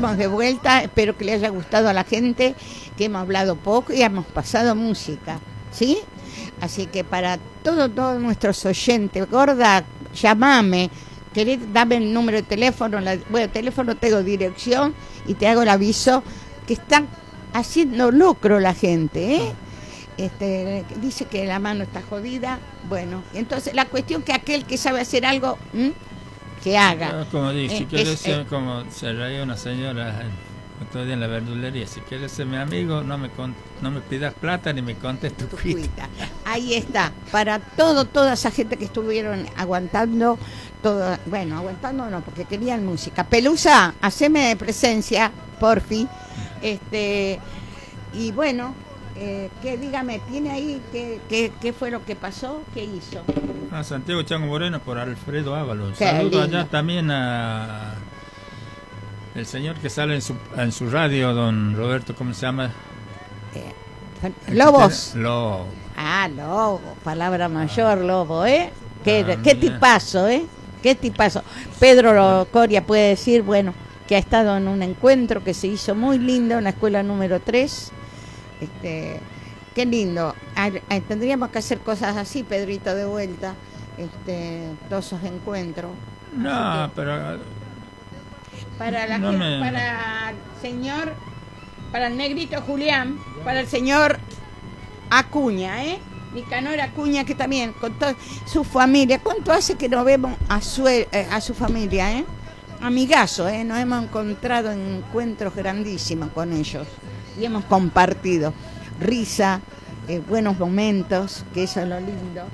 estamos de vuelta. Espero que le haya gustado a la gente, que hemos hablado poco y hemos pasado música, ¿sí? Así que para todos nuestros oyentes, Gorda, llamame, querés, dame el número de teléfono, bueno, teléfono tengo, dirección, y te hago el aviso que están haciendo lucro la gente, ¿eh? Dice que la mano está jodida. Bueno, entonces la cuestión que aquel que sabe hacer algo, que haga. Como dije, como se reía una señora otro día en la verdulería: si quieres ser mi amigo, no me pidas plata ni me contes tu cuita. Ahí está, para toda esa gente que estuvieron aguantando, aguantando no, porque querían música. Pelusa, haceme presencia, porfi. Y bueno, que dígame, ¿tiene ahí qué fue lo que pasó? ¿Qué hizo? Santiago Chango Moreno por Alfredo Ábalos. Saludo allá también a el señor que sale en su radio, don Roberto, ¿cómo se llama? Lobos. Lobo. Lobo, palabra mayor, Lobo, ¿eh? ¿Qué tipazo, eh? ¿Qué tipazo? Pedro Coria puede decir, bueno, que ha estado en un encuentro que se hizo muy lindo en la escuela número 3. Qué lindo. Tendríamos que hacer cosas así, Pedrito, de vuelta, todos esos encuentros. No, pero para la gente, para el señor, para el negrito Julián, para el señor Acuña, Nicanor Acuña, que también con toda su familia. ¿Cuánto hace que no vemos a su familia, Amigazo, nos hemos encontrado en encuentros grandísimos con ellos y hemos compartido risa, buenos momentos, que eso es lo lindo.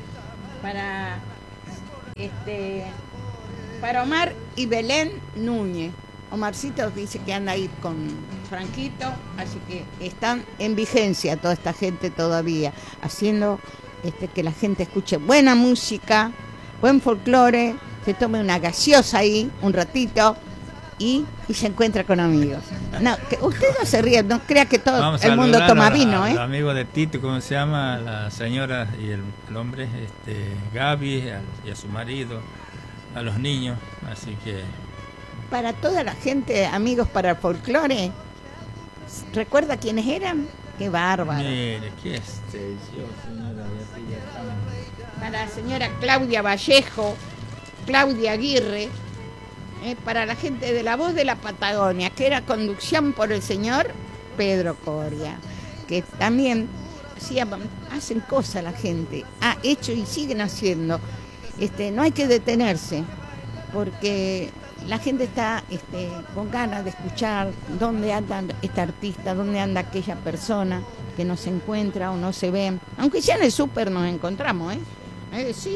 Para Omar y Belén Núñez. Omarcito dice que anda ahí con Franquito, así que están en vigencia toda esta gente todavía, haciendo que la gente escuche buena música, buen folclore, se tome una gaseosa ahí un ratito y se encuentra con amigos. No, que usted no se ríe, no crea que todo el mundo toma vino, Al amigo de Tito, ¿cómo se llama? La señora y el hombre, Gaby, y a su marido, a los niños, así que para toda la gente, amigos para el folclore, ¿recuerda quiénes eran? Qué bárbaro. Mire, qué señora. Para la señora Claudia Vallejo, Claudia Aguirre, para la gente de La Voz de la Patagonia, que era conducción por el señor Pedro Coria, que también hacen cosas la gente, ha hecho y siguen haciendo. No hay que detenerse, porque la gente está con ganas de escuchar dónde anda este artista, dónde anda aquella persona que no se encuentra o no se ve. Aunque ya en el súper nos encontramos, Sí.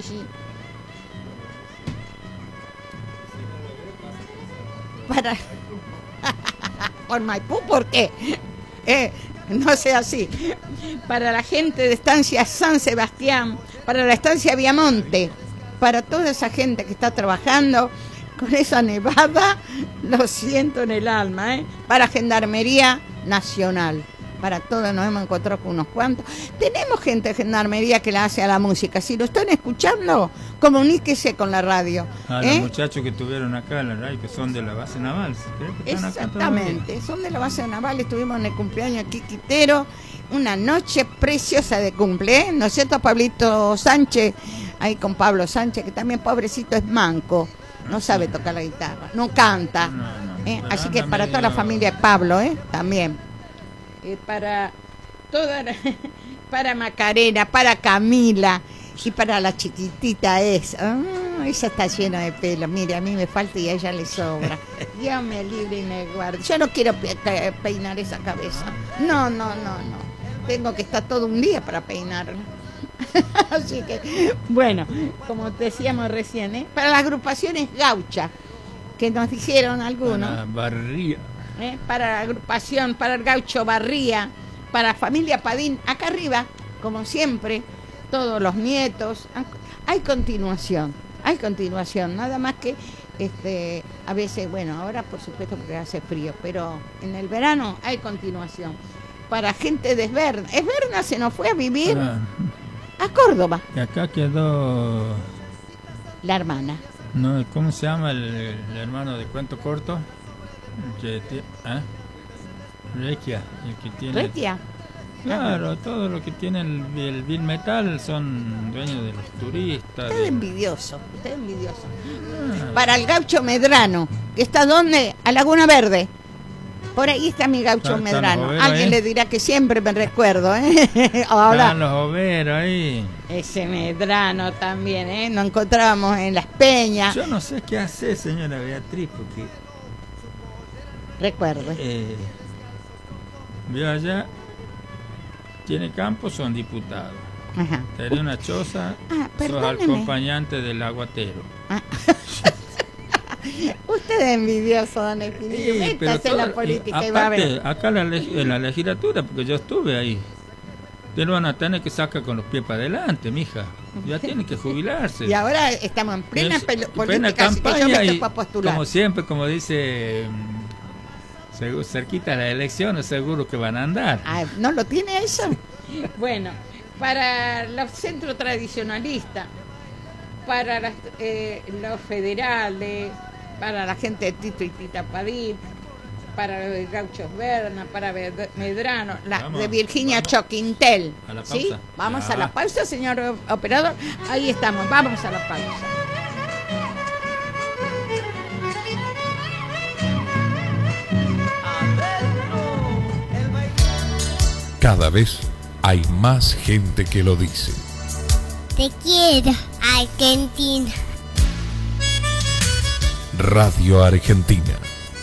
Por Maipú, ¿por qué? No sea así. Para la gente de Estancia San Sebastián, para la Estancia Viamonte, para toda esa gente que está trabajando con esa nevada, lo siento en el alma, Para Gendarmería Nacional, para todos nos hemos encontrado con unos cuantos. Tenemos gente de Gendarmería que la hace a la música. Si lo están escuchando, comuníquese con la radio. Los muchachos que estuvieron acá en la radio, que son de la base naval. Exactamente, son de la base naval. Estuvimos en el cumpleaños aquí, Quitero, una noche preciosa de cumple, ¿no es cierto, Pablito Sánchez? Ahí con Pablo Sánchez, que también pobrecito es manco, no sabe tocar la guitarra, no canta. Así que para toda la familia de Pablo, también. Para para Macarena, para Camila y para la chiquitita esa está llena de pelo. Mire, a mí me falta y a ella le sobra. Dios me libre y me guarde. Yo no quiero peinar esa cabeza. No. Tengo que estar todo un día para peinarla. Así que, bueno, como decíamos recién, para las agrupaciones gauchas que nos dijeron algunos. Barría. Para la agrupación, para el gaucho Barría, para familia Padín, acá arriba, como siempre, todos los nietos. Hay continuación, nada más que a veces, bueno, ahora por supuesto porque hace frío, pero en el verano hay continuación. Para gente de Esberna. Esberna se nos fue a vivir a Córdoba. Y acá quedó la hermana. No, ¿cómo se llama el hermano de cuento corto? Requia, el que tiene. ¿Requia? Claro, todo lo que tiene el Bill Metal son dueños de los turistas. Usted es envidioso. Para el Gaucho Medrano, que está ¿dónde? A Laguna Verde. Por ahí está mi Gaucho Medrano. Alguien le dirá que siempre me recuerdo, Ahora, están los overos ahí. Ese Medrano también, Nos encontramos en Las Peñas. Yo no sé qué hace, señora Beatriz, porque... Recuerde. Vio allá, tiene campo, son diputados. Ajá. Tiene una choza, sos acompañante del aguatero. Usted es envidioso, don Espinillo. Métase en la política aparte, y va a ver. Acá en la legislatura, porque yo estuve ahí. Ustedes lo van a tener que sacar con los pies para adelante, mija. Ya tiene que jubilarse. Y ahora estamos en plena política, campaña, así que yo me estoy para postular. Como siempre, como dice... cerquita de las elecciones seguro que van a andar. ¿No lo tiene eso? Bueno, para los centros tradicionalistas, para los federales, para la gente de Tito y Tita Padín, para los Gauchos Berna, para Medrano, de Virginia Choquintel. A la pausa. ¿Sí? Vamos a la pausa, señor operador. Ahí estamos, vamos a la pausa. Cada vez hay más gente que lo dice. Te quiero, Argentina. Radio Argentina.